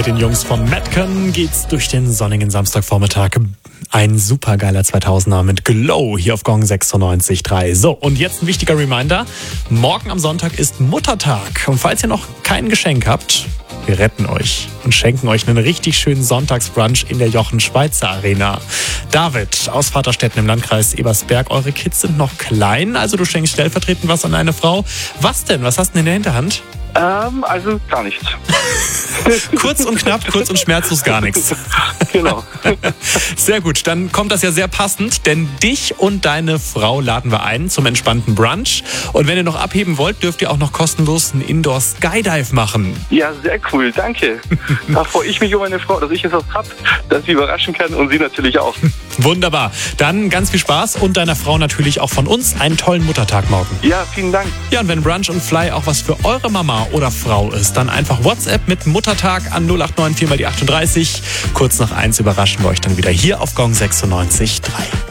Mit den Jungs von Madcon geht's durch den sonnigen Samstagvormittag. Ein supergeiler 2000er mit Glow hier auf Gong 96.3. So, und jetzt ein wichtiger Reminder. Morgen am Sonntag ist Muttertag. Und falls ihr noch kein Geschenk habt, wir retten euch und schenken euch einen richtig schönen Sonntagsbrunch in der Jochen-Schweizer Arena. David aus Vaterstetten im Landkreis Ebersberg. Eure Kids sind noch klein, also du schenkst stellvertretend was an eine Frau. Was denn? Was hast du denn in der Hinterhand? Also gar nichts. Kurz und knapp, kurz und schmerzlos gar nichts. Genau. Sehr gut, dann kommt das ja sehr passend, denn dich und deine Frau laden wir ein zum entspannten Brunch. Und wenn ihr noch abheben wollt, dürft ihr auch noch kostenlos einen Indoor-Skydive machen. Ja, sehr cool, danke. Da freue ich mich um meine Frau, dass ich jetzt was hab, dass sie überraschen kann und sie natürlich auch. Wunderbar, dann ganz viel Spaß und deiner Frau natürlich auch von uns einen tollen Muttertag morgen. Ja, vielen Dank. Ja, und wenn Brunch und Fly auch was für eure Mama oder Frau ist, dann einfach WhatsApp mit Muttertag an 0894 mal die 38. Kurz nach 1 überraschen wir euch dann wieder hier auf Gong 96.3.